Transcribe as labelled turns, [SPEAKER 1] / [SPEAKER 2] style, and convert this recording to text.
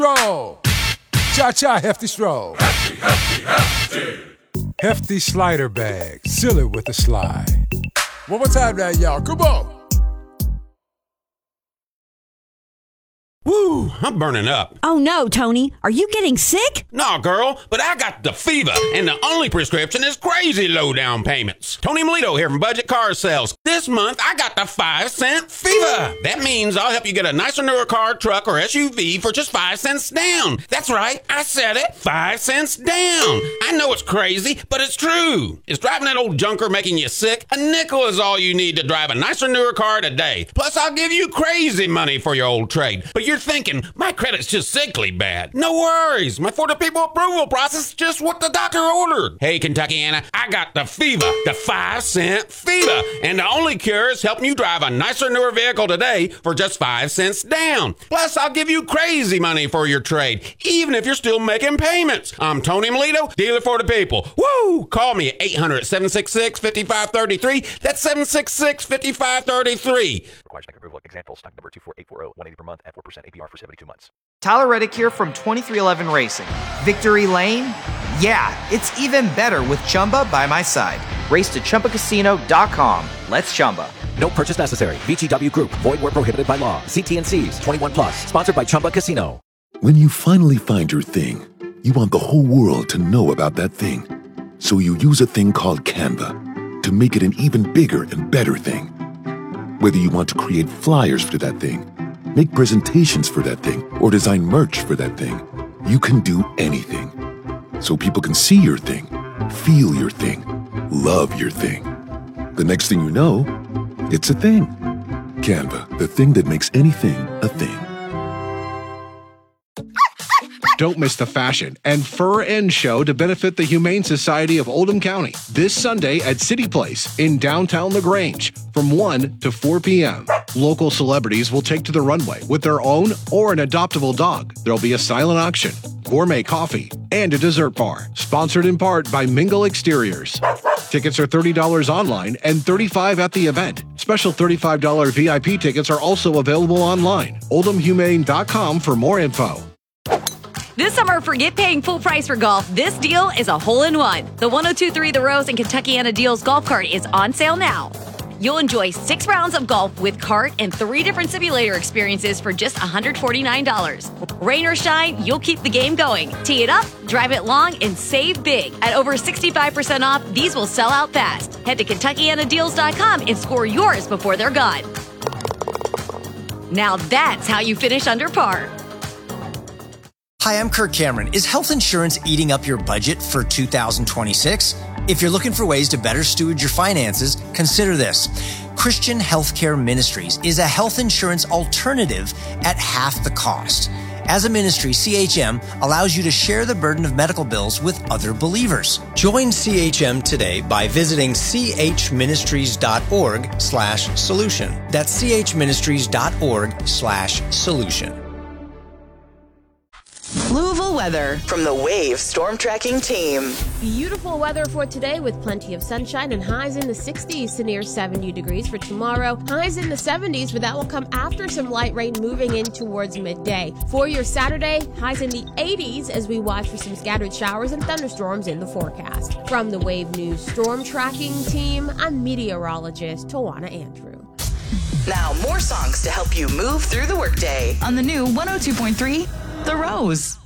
[SPEAKER 1] Stroll. Cha-cha, hefty stroll.
[SPEAKER 2] Hefty, hefty, hefty.
[SPEAKER 1] Hefty slider bag. Seal it with a slide. One more time now, y'all. Come on.
[SPEAKER 3] Woo, I'm burning up.
[SPEAKER 4] Oh no, Tony. Are you getting sick?
[SPEAKER 3] No, girl, but I got the fever, and the only prescription is crazy low down payments. Tony Melito here from Budget Car Sales. This month, I got the 5-cent fever. That means I'll help you get a nicer, newer car, truck, or SUV for just 5 cents down. That's right, I said it, 5 cents down. I know it's crazy, but it's true. Is driving that old junker making you sick? A nickel is all you need to drive a nicer, newer car today. Plus, I'll give you crazy money for your old trade. But you're thinking, my credit's just sickly bad. No worries. My For the People approval process is just what the doctor ordered. Hey, Kentuckiana, I got the fever, the 5-cent fever. And the only cure is helping you drive a nicer, newer vehicle today for just 5 cents down. Plus, I'll give you crazy money for your trade, even if you're still making payments. I'm Tony Melito, dealer for the people. Woo! Call me at 800-766-5533. That's 766-5533.
[SPEAKER 5] Requires bank approval. Example, stock number 24840, 180 per month at 4% APR for 72 months.
[SPEAKER 6] Tyler Reddick here from 2311 Racing. Victory Lane? Yeah, it's even better with Chumba by my side. Race to ChumbaCasino.com. Let's Chumba.
[SPEAKER 7] No purchase necessary. VGW Group. Void where prohibited by law. See T&Cs. 21 plus. Sponsored by Chumba Casino.
[SPEAKER 8] When you finally find your thing, you want the whole world to know about that thing. So you use a thing called Canva to make it an even bigger and better thing. Whether you want to create flyers for that thing, make presentations for that thing, or design merch for that thing, you can do anything. So people can see your thing, feel your thing, love your thing. The next thing you know, it's a thing. Canva, the thing that makes anything a thing.
[SPEAKER 9] Don't miss the fashion and fur end show to benefit the Humane Society of Oldham County this Sunday at City Place in downtown LaGrange from 1 to 4 p.m. Local celebrities will take to the runway with their own or an adoptable dog. There'll be a silent auction, gourmet coffee, and a dessert bar, sponsored in part by Mingle Exteriors. Tickets are $30 online and $35 at the event. Special $35 VIP tickets are also available online. OldhamHumane.com for more info.
[SPEAKER 4] This summer, forget paying full price for golf. This deal is a hole-in-one. The 1023 The Rose and Kentuckiana Deals golf cart is on sale now. You'll enjoy 6 rounds of golf with cart and 3 different simulator experiences for just $149. Rain or shine, you'll keep the game going. Tee it up, drive it long, and save big. At over 65% off, these will sell out fast. Head to KentuckianaDeals.com and score yours before they're gone. Now that's how you finish under par.
[SPEAKER 10] Hi, I'm Kirk Cameron. Is health insurance eating up your budget for 2026? If you're looking for ways to better steward your finances, consider this. Christian Healthcare Ministries is a health insurance alternative at half the cost. As a ministry, CHM allows you to share the burden of medical bills with other believers. Join CHM today by visiting chministries.org/solution. That's chministries.org/solution.
[SPEAKER 11] Louisville weather from the Wave Storm Tracking Team.
[SPEAKER 12] Beautiful weather for today with plenty of sunshine and highs in the 60s to near 70 degrees for tomorrow. Highs in the 70s, but that will come after some light rain moving in towards midday. For your Saturday, highs in the 80s as we watch for some scattered showers and thunderstorms in the forecast. From the Wave News Storm Tracking Team, I'm meteorologist Tawana Andrew.
[SPEAKER 11] Now more songs to help you move through the workday on the new 102.3 The Rose.